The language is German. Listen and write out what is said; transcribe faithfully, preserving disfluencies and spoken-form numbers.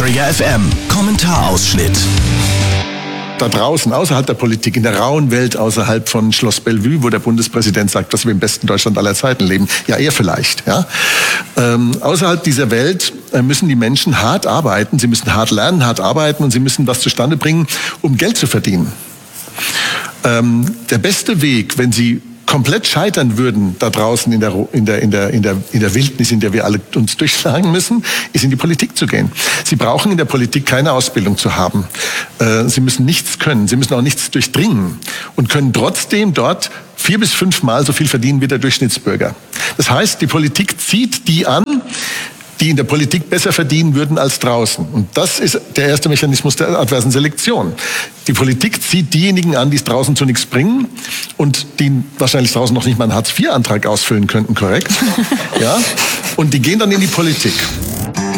Austria F M. Kommentarausschnitt. Da draußen, außerhalb der Politik, in der rauen Welt, außerhalb von Schloss Bellevue, wo der Bundespräsident sagt, dass wir im besten Deutschland aller Zeiten leben. Ja, er vielleicht. Ja. Ähm, außerhalb dieser Welt äh, müssen die Menschen hart arbeiten. Sie müssen hart lernen, hart arbeiten und sie müssen was zustande bringen, um Geld zu verdienen. Ähm, der beste Weg, wenn sie komplett scheitern würden da draußen in der, in der, in der, in der, in der Wildnis, in der wir alle uns durchschlagen müssen, ist in die Politik zu gehen. Sie brauchen in der Politik keine Ausbildung zu haben. Äh, sie müssen nichts können. Sie müssen auch nichts durchdringen und können trotzdem dort vier bis fünfmal so viel verdienen wie der Durchschnittsbürger. Das heißt, die Politik zieht die an, die in der Politik besser verdienen würden als draußen. Und das ist der erste Mechanismus der adversen Selektion. Die Politik zieht diejenigen an, die es draußen zu nichts bringen und die wahrscheinlich draußen noch nicht mal einen Hartz vier Antrag ausfüllen könnten, korrekt? Ja? Und die gehen dann in die Politik.